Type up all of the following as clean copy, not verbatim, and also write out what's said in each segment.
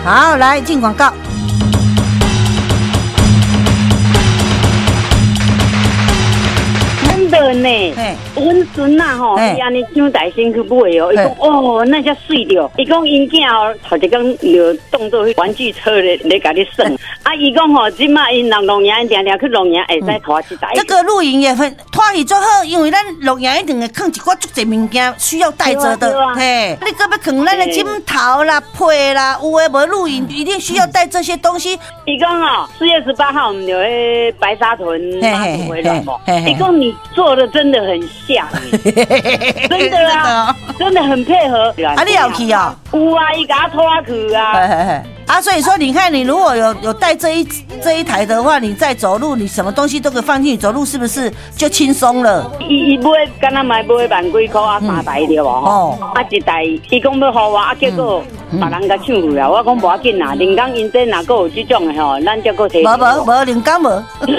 好，来进广告。 真的呢，阮孙啊吼，伊安尼上大身去买哦，伊讲哦，那才水着。伊讲因囝哦，头一工就当做玩具车咧甲你耍。啊，伊讲吼，即马因人露营定定去露营，会使拖一台。 这个露营也很拖去最好，因为咱露营一定会放一寡足侪物件需要带着的。嘿，你搁要放咱的枕头啦、被啦，有诶无露营一定需要带这些东西。 伊讲哦，4月18号我们就去白沙屯妈祖回来嘛。伊讲你做的真的很像，真的啊，真的很配合。 啊，你有去啊？ 有啊，伊给他拖去啊。 啊，所以说你看，你如果有带这一台的话，你再走路，你什么东西都可以放进去，走路是不是就轻松了？ 伊买，敢若买万几块啊，3台对无？哦，啊一台，伊讲要互我，啊结果别人甲抢去啊，我讲无要紧啦，人工因这若个有这种的吼，咱才个提。 无，人工无。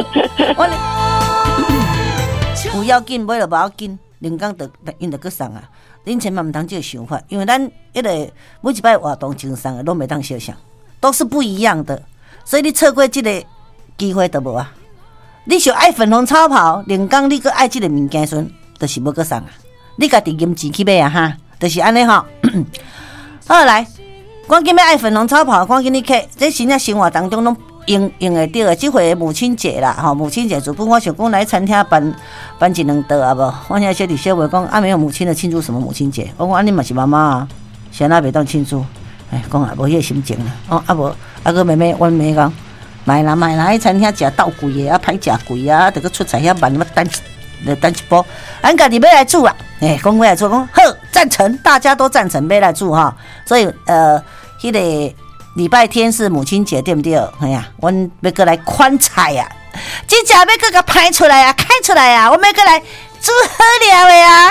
有要紧，买就无要紧，人工就因就去送啊。恁千万唔通这个想法，因为咱一个每一摆活动精送的拢袂当相像，都是不一样的，所以你错过这个机会都无啊。你想爱粉红超跑，人工你个爱这个物件时，就是要去送啊。你家己银钱去买啊哈，就是安尼吼。好来，赶紧要爱粉红超跑，赶紧你去，这现在生活当中拢。用会到的，这回母亲节啦，吼，母亲节主本我想讲来餐厅办一两道啊无，我现在小弟小妹讲啊，没有母亲的庆祝什么母亲节？我讲啊，你嘛是妈妈啊，谁那袂当庆祝？哎，讲啊，无迄个心情啦。哦，啊无，啊个妹妹，阮妹讲，买啦，喺餐厅食倒贵的啊，歹食贵啊，得个出菜遐慢，要等一步。俺家己要来煮啊，哎，讲要来煮，讲好赞成，大家都赞成要来煮哈。所以迄个。礼拜天是母亲节，对不对？哎呀，我们要过来宽菜呀，这家要过个拍出来啊，开出来啊，我们要过来煮好料的啊。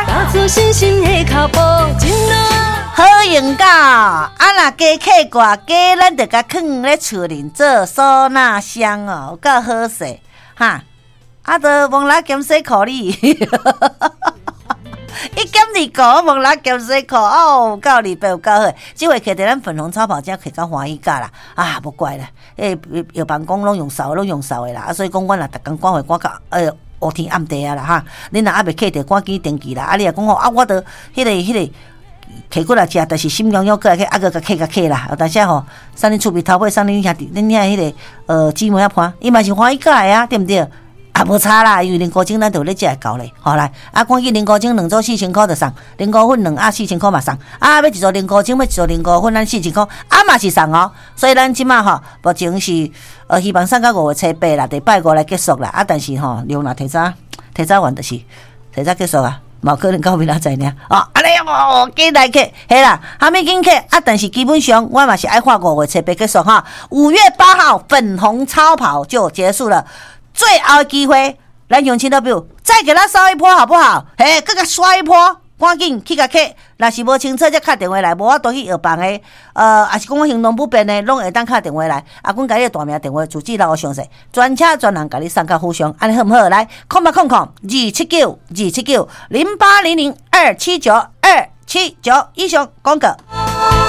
好用到啊！若鸡客挂鸡，咱就甲放咧厝里做唢呐香哦，有够好势哈！啊，都忘啦减洗裤哩。1.2个，忘啦减洗裤哦，够礼拜有够好。这回摕在咱粉红超跑，真摕到欢喜甲啦！啊，无怪啦，药房讲拢用扫的啦，啊，所以讲阮若逐工赶回赶到黑天暗地啊啦哈。恁若还袂摕着赶紧登记啦，啊，你也讲吼啊，我着迄个摕过来食，但是心痒痒过来去啊个甲摕啦。但是吼，送恁厝边头尾，送恁兄弟，恁遐迄个姊妹啊伴，伊嘛是欢喜甲的啊，对不对？啊，无差啦，因为零高精咱就咧食会到咧，好来，啊，赶紧零高精2组4000块就送，零高粉2啊4000块嘛送，啊，要一组零高精，要一组零高粉，咱4000块，啊嘛是送哦。所以咱即马吼，目前是希望送到5月初8啦，第拜5来结束啦，啊，但是吼，量若提早完就是提早结束啊，冇可能到明仔载呢。哦，安尼哦，紧来去，系啦，还没紧去啊，但是基本上我嘛是爱画5月初8结束哈，5月8号粉红超跑就结束了。最后的机会，咱乡亲朋友再给他烧一波好不好？嘿，搁甲刷一波，赶紧去甲客。若是无清楚，再敲电话来，无我都去药房的，也是讲我行动不便的，拢会当敲电话来。啊，阮家己大名电话，主机留我详细，专车专人甲你送到府上，安尼好唔好？来，0800-279-279 0800-279-279以上广告。